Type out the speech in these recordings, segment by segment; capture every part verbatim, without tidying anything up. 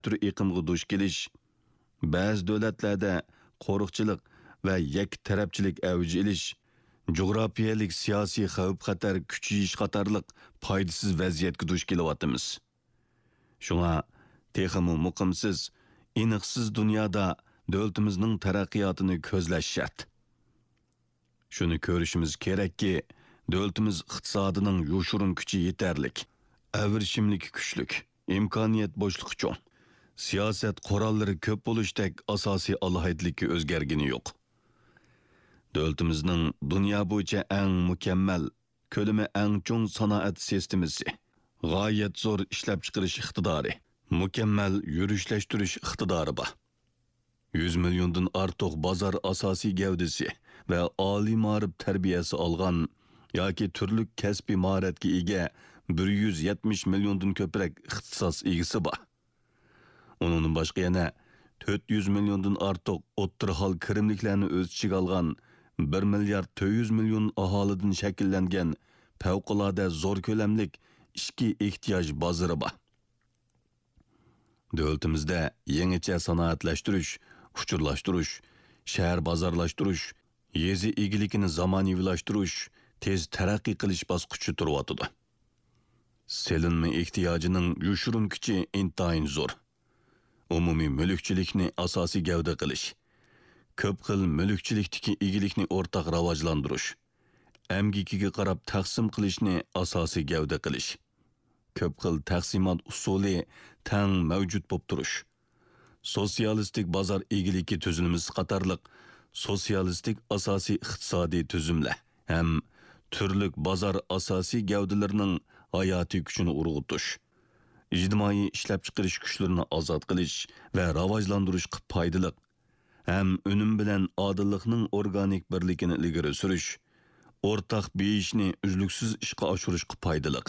tür iqimga duch kelish, ba'zi davlatlarda qo'riqchilik va yak tarafchilik avj ilish, jug'rafiyalik siyosiy xavf-xatar kuchayish qatorliq foydasiz vaziyatga duch kelyapmiz. Shunga texmi muqimsiz, iniqsiz dunyoda davlatimizning taraqqiyotini ko'zlash shart. Shuni ko'rishimiz kerakki, davlatimiz iqtisodining yoshurun kuchi yetarlik, avrishimlik kuchlik, imkoniyat bo'shliqi cho'ng, siyosat qurollari ko'p bo'lishdek asosiy alohidlikka o'zgargani yo'q. Davlatimizning dunyo bo'yicha eng mukammal, ko'lami eng cho'ng sanoat sistemasi, g'oyat zo'r ishlab chiqarish iqtidori, mukammal yurishlashtirish iqtidori bor. yuz milliondan ortiq bozor asosiy gavdasi va oliy ma'rif tarbiyasi olgan yoki turli kasbiy mahoratga ega bir yuz yetmish milliondan ko'proq ixtisos egasi bor. Undan boshqa yana to'rt yuz milliondan ortiq o'ttir hol kirimliklarni o'z ichiga olgan bir milliard to'rt yuz million aholidan shakllangan favqulodda zo'r ko'lamlik ichki ehtiyoj bozori bor. Davlatimizda yangicha sanoatlashtirish, uçurlashtirish, shahar bozorlashtirish, yezi egiligini zamonaviylashtirish, tez taraqqiy qilish bosqichi turibdi. Selinma ehtiyojining yushurun kuchi intayin zo'r. Umumiy mulkchilikni asosiy gavda qilish, ko'p xil mulkchilikdagi egilikni o'rtaq rivojlantirish, amgikiga qarab taqsim qilishni asosiy gavda qilish, ko'p xil taqsimot usuli tang mavjud bo'lib turish, sotsialistik bozor egiligi tuzumimiz qatorliq sotsialistik asosiy iqtisodiy tuzumlar ham turlik bozor asosiy gavdalarining hayotiy kuchini urg'utish, ijtimoiy ishlab chiqarish kuchlarini ozod qilish va rivojlantirishga foydali ham unum bilan odillikning organik birligini ilgari surish, o'rtaq beyishni uzluksiz ishga oshirishga foydali.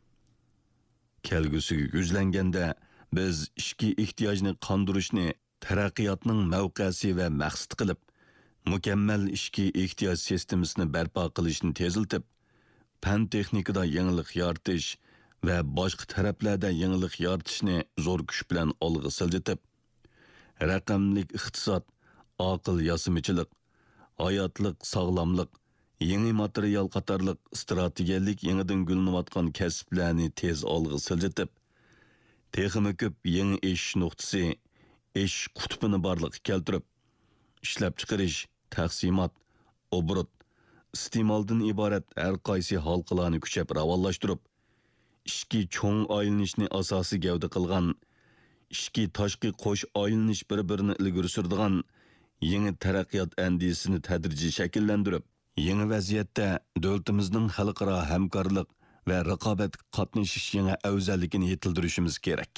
Kelgusiga yuzlanganda biz ishki ehtiyojni qondirishni taraqqiyotning mavqesi va maqsad qilib, mukammal ishki ehtiyoj sistemasini barpo qilishni teziltib, fan texnikada yangilik yaratish va boshqa taraflarda yangilik yaratishni zo'r kuch bilan olg'a siljitib, raqamlik iqtisod, aql yasimichilik, hayotlik sog'lomlik, yangi material qatorliq strategiyalik yangidan gullanayotgan kasblarni tez olg'a siljitib, texmi ko'p yangi ish nuqtasi, ish qutbini barliq keltirib, ishlab chiqarish, taqsimot, obrut, iste'moldan iborat har qaysi halqalarni kuchab rivojlantirib, ishki cho'ng aylanishni asosiy gavda qilgan, ishki tashqi qo'sh aylanish bir-birini ilgari suradigan yangi taraqqiyot andisini tadrijiy shakllantirib, yangi vaziyatda davlatimizning xalqaro hamkorlik va raqobat qatnashish yangi afzalligini yetildirishimiz kerak.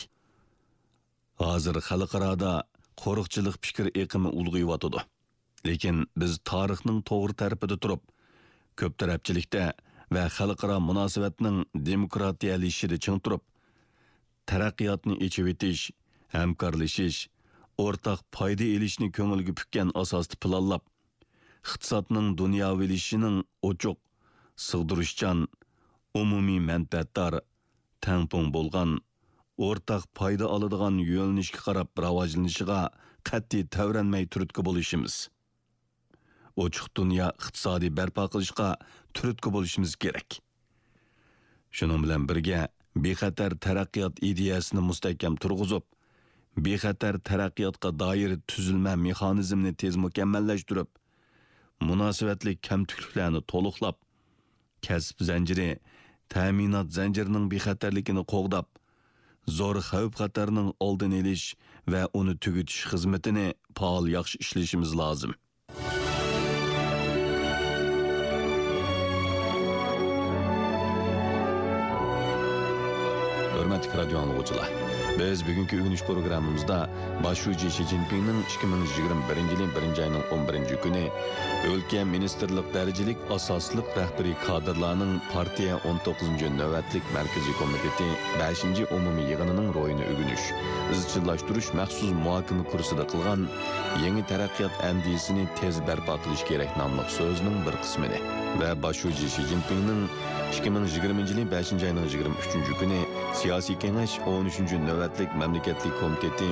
Hozir xalqaroda qo'riqchilik fikr eqimi ulg'ayyotdi. Lekin biz tarixning to'g'ri tarafida turib, ko'p tarafchilikda va xalqaro munosabatning demokratiyalashishida ching turib, taraqqiyotni echib etish, hamkorlashish, o'rtaq foyda elishni ko'ngilga pukkan asosda planlab, iqtisodning dunyovilishining ochiq, sig'dirishchan, umumiy manfaatdor, tangpung bo'lgan, o'rtaq foyda oladigan yo'nalishga qarab rivojlanishiga qat'iy tavranmay turtki bo'lishimiz. Ochiq dunyo iqtisodiy barpo qilishga turtki bo'lishimiz kerak. Shuning bilan birga bexatar taraqqiyot ideyasini mustahkam turg'izib, bexatar taraqqiyotga doir tuzilma mexanizmni tez mukammallashtirib, munosabatli kamtukliklarni to'liqlab, kasb zanjiri, ta'minot zanjirining bexatarligini qo'g'dab, zo'r xavf-xatarning oldini olish va uni tugutish xizmatini faol yaxshi ishlashimiz lozim. Hurmatli radio anglag'uchilar, biz bugungi o'g'inish programmamizda boshlovchi Xi Jinpingning ikki ming yigirma birinchi yil birinchi oyning o'n birinchi kuni o'lka ministerlik darajalik asosliq rahbariy kadrlarning partiya o'n to'qqizinchi navbatlik markaziy komiteti beshinchi umumiy yig'inining ro'yini o'g'inish, izchillashtirish maxsus muhokama kursida qilgan yangi taraqqiyot andisini tez barpo qilish kerak nomli so'zning bir qismini va boshlovchi Xi Jinpingning ikki ming yigirmanchi yil beshinchi oyning yigirma uchinchi kuni Siyosiy kengash o'n uchinchi navbatlik mamlakatlik komiteti